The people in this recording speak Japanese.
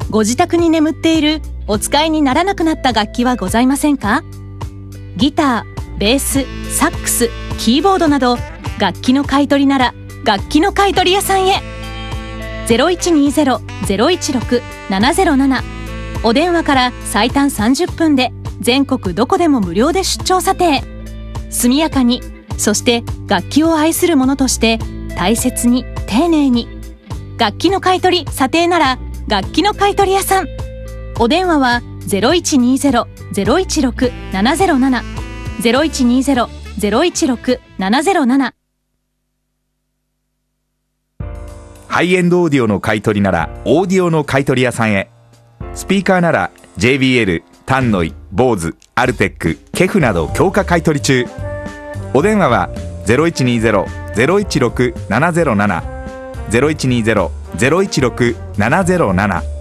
ご自宅に眠っているお使いにならなくなった楽器はございませんか？ギター、ベース、サックス、キーボードなど楽器の買い取りなら楽器の買い取り屋さんへ。 0120-016-707 お電話から最短30分で全国どこでも無料で出張査定。速やかに、そして楽器を愛する者として大切に丁寧に。楽器の買い取り査定なら楽器の買い取り屋さん。お電話は 0120-016-707 0120-016-707。 ハイエンドオーディオの買い取りならオーディオの買い取り屋さんへ。スピーカーなら JBL、タンノイ、ボーズ、アルテック、ケフなど強化買い取り中。お電話は 0120-016-707 0120-016-707